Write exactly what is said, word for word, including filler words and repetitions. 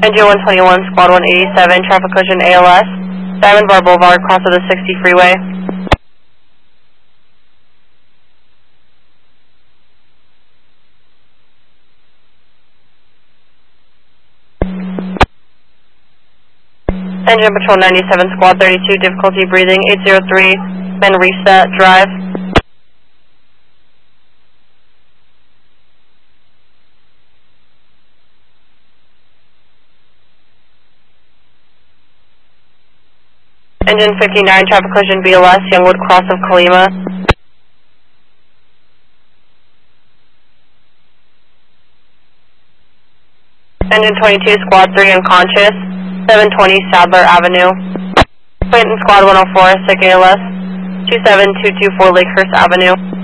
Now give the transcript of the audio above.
Engine one twenty-one, Squad one eighty-seven, traffic collision A L S, Diamond Bar Boulevard, cross of the sixty freeway. Engine Patrol ninety-seven, Squad thirty-two, difficulty breathing, eight zero three, then reset, drive. Engine fifty-nine, traffic collision B L S, Youngwood, cross of Kalima. Engine twenty-two, Squad three, unconscious, seven twenty Sadler Avenue. Clinton, Squad one oh four, sick A L S, two seven two two four Lakehurst Avenue.